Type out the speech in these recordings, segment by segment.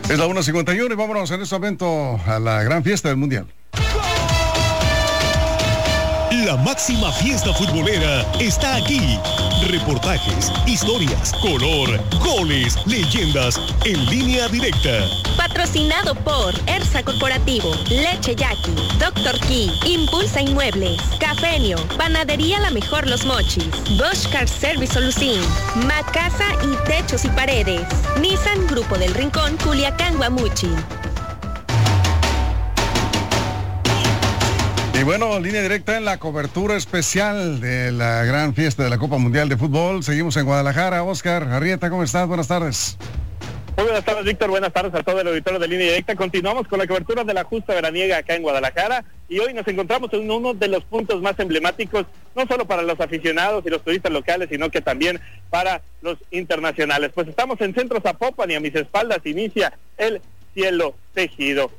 Es la 1:51 y vámonos en este momento a la gran fiesta del Mundial. La máxima fiesta futbolera está aquí. Reportajes, historias, color, goles, leyendas, en línea directa. Patrocinado por Ersa Corporativo, Leche Yaqui, Dr. Key, Impulsa Inmuebles, Cafenio, Panadería La Mejor Los Mochis, Bosch Car Service Solucín, Macasa y Techos y Paredes, Nissan Grupo del Rincón, Culiacán, Guamuchi. Y bueno, línea directa en la cobertura especial de la gran fiesta de la Copa Mundial de Fútbol. Seguimos en Guadalajara. Oscar Arrieta, ¿cómo estás? Buenas tardes. Muy buenas tardes, Víctor. Buenas tardes a todo el auditorio de Línea Directa. Continuamos con la cobertura de la justa veraniega acá en Guadalajara y hoy nos encontramos en uno de los puntos más emblemáticos, no solo para los aficionados y los turistas locales, sino que también para los internacionales. Pues estamos en Centro Zapopan y a mis espaldas inicia el Cielo Tejido,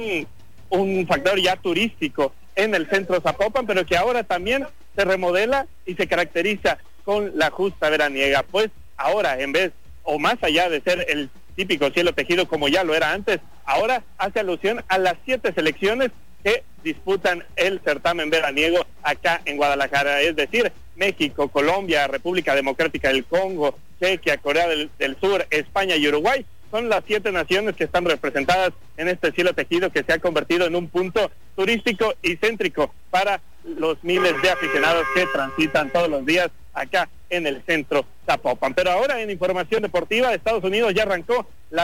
un factor ya turístico en el Centro Zapopan, pero que ahora también se remodela y se caracteriza con la justa veraniega. Pues ahora, en vez o más allá de ser el típico cielo tejido como ya lo era antes, ahora hace alusión a las 7 selecciones que disputan el certamen veraniego acá en Guadalajara, es decir, México, Colombia, República Democrática del Congo, Chequia, Corea del Sur, España y Uruguay. Son las 7 naciones que están representadas en este cielo tejido que se ha convertido en un punto turístico y céntrico para los miles de aficionados que transitan todos los días acá en el Centro Zapopan. Pero ahora en información deportiva, Estados Unidos ya arrancó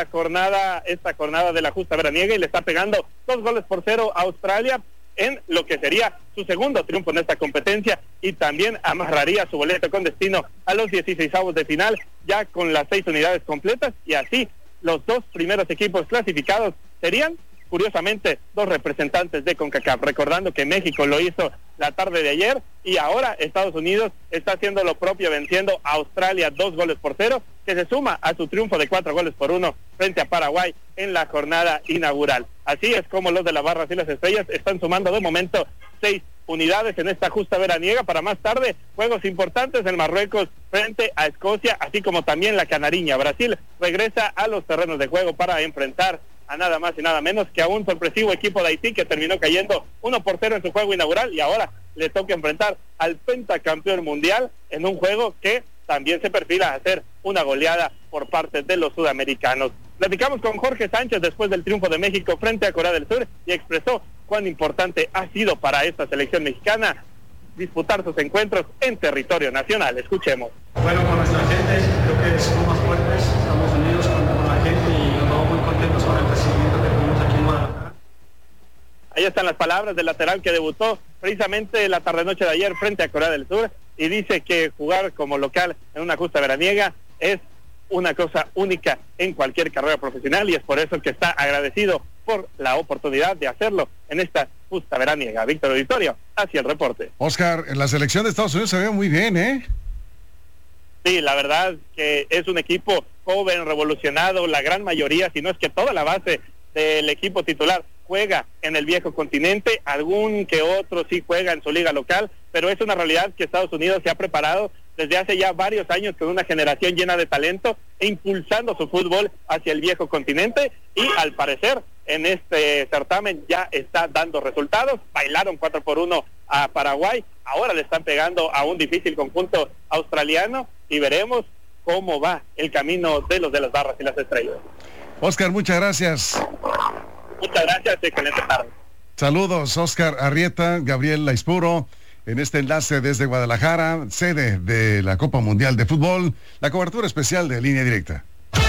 esta jornada de la justa veraniega y le está pegando 2-0 a Australia en lo que sería su segundo triunfo en esta competencia y también amarraría su boleto con destino a los 16avos de final ya con las 6 unidades completas y así los 2 primeros equipos clasificados serían, curiosamente, 2 representantes de CONCACAF, recordando que México lo hizo la tarde de ayer y ahora Estados Unidos está haciendo lo propio venciendo a Australia 2-0, que se suma a su triunfo de 4-1 frente a Paraguay en la jornada inaugural. Así es como los de la Barras y las Estrellas están sumando de momento 6 unidades en esta justa veraniega. Para más tarde, juegos importantes en Marruecos frente a Escocia, así como también la Canariña. Brasil regresa a los terrenos de juego para enfrentar a nada más y nada menos que a un sorpresivo equipo de Haití que terminó cayendo 1-0 en su juego inaugural y ahora le toca enfrentar al pentacampeón mundial en un juego que también se perfila a ser una goleada por parte de los sudamericanos. Platicamos con Jorge Sánchez después del triunfo de México frente a Corea del Sur y expresó cuán importante ha sido para esta selección mexicana disputar sus encuentros en territorio nacional. Escuchemos. Bueno, con nuestra gente creo que somos más fuertes, estamos unidos con la gente y estamos muy contentos con el recibimiento que tuvimos aquí en Guadalajara. Ahí están las palabras del lateral que debutó precisamente la tarde-noche de ayer frente a Corea del Sur y dice que jugar como local en una justa veraniega es una cosa única en cualquier carrera profesional y es por eso que está agradecido por la oportunidad de hacerlo en esta justa veraniega. Víctor Auditorio, hacia el reporte. Oscar, en la selección de Estados Unidos se ve muy bien, ¿eh? Sí, la verdad que es un equipo joven, revolucionado, la gran mayoría, si no es que toda la base del equipo titular juega en el viejo continente, algún que otro sí juega en su liga local, pero es una realidad que Estados Unidos se ha preparado desde hace ya varios años con una generación llena de talento e impulsando su fútbol hacia el viejo continente y al parecer en este certamen ya está dando resultados. Bailaron 4-1 a Paraguay, ahora le están pegando a un difícil conjunto australiano y veremos cómo va el camino de los de las Barras y las Estrellas. Oscar, muchas gracias. Muchas gracias, excelente tarde. Saludos, Oscar Arrieta, Gabriel Laispuro, en este enlace desde Guadalajara, sede de la Copa Mundial de Fútbol, la cobertura especial de Línea Directa.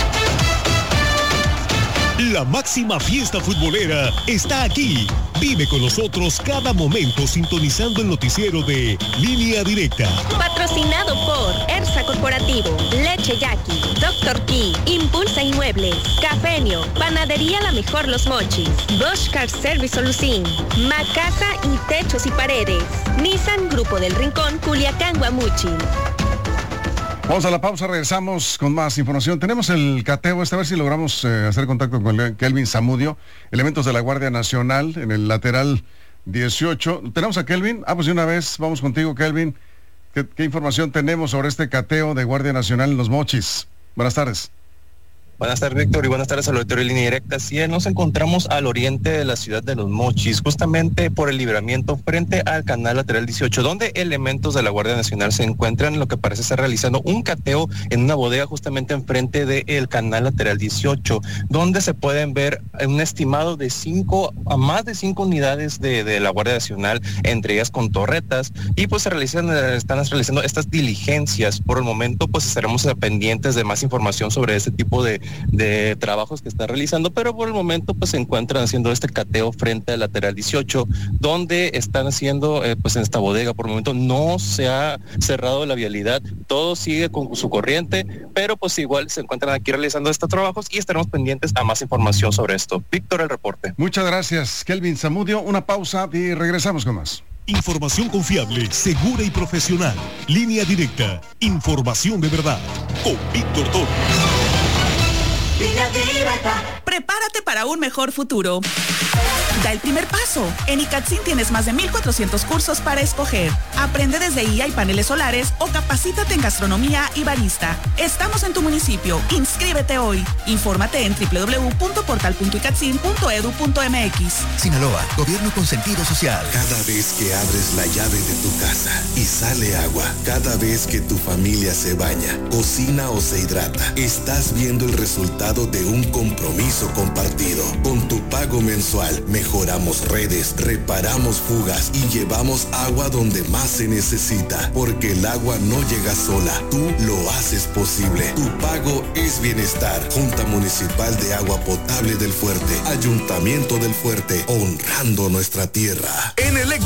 La máxima fiesta futbolera está aquí. Vive con nosotros cada momento sintonizando el noticiero de Línea Directa. Patrocinado por Ersa Corporativo, Leche Yaqui, Dr. Key, Impulsa Inmuebles, Cafenio, Panadería La Mejor Los Mochis, Bosch Car Service Solucín, Macasa y Techos y Paredes, Nissan Grupo del Rincón, Culiacán, Guamuchi. Vamos a la pausa, regresamos con más información. Tenemos el cateo, a ver si logramos hacer contacto con Kelvin Zamudio, elementos de la Guardia Nacional en el lateral 18. ¿Tenemos a Kelvin? Pues de una vez, vamos contigo, Kelvin. ¿Qué información tenemos sobre este cateo de Guardia Nacional en Los Mochis? Buenas tardes. Buenas tardes, Víctor, y buenas tardes al auditorio de Línea Directa. Sí, nos encontramos al oriente de la ciudad de Los Mochis, justamente por el libramiento frente al canal lateral 18, donde elementos de la Guardia Nacional se encuentran en lo que parece estar realizando un cateo en una bodega justamente enfrente del canal lateral 18, donde se pueden ver un estimado de más de 5 unidades de la Guardia Nacional, entre ellas con torretas, y pues están realizando estas diligencias. Por el momento, pues estaremos pendientes de más información sobre este tipo de trabajos que está realizando, pero por el momento pues se encuentran haciendo este cateo frente al lateral 18, donde están haciendo pues en esta bodega. Por el momento no se ha cerrado la vialidad, todo sigue con su corriente, pero pues igual se encuentran aquí realizando estos trabajos y estaremos pendientes a más información sobre esto. Víctor, el reporte. Muchas gracias, Kelvin Zamudio. Una pausa y regresamos con más. Información confiable, segura y profesional. Línea Directa. Información de verdad. Con Víctor Torres. Prepárate para un mejor futuro. Da el primer paso. En ICATSIN tienes más de 1,400 cursos para escoger. Aprende desde IA y paneles solares o capacítate en gastronomía y barista. Estamos en tu municipio. Inscríbete hoy. Infórmate en www.portal.icatsin.edu.mx. Sinaloa, gobierno con sentido social. Cada vez que abres la llave de tu casa y sale agua, cada vez que tu familia se baña, cocina o se hidrata, estás viendo el resultado de un compromiso compartido. Con tu pago mensual, mejoramos redes, reparamos fugas y llevamos agua donde más se necesita, porque el agua no llega sola, tú lo haces posible. Tu pago es bienestar. Junta Municipal de Agua Potable del Fuerte, Ayuntamiento del Fuerte, honrando nuestra tierra. En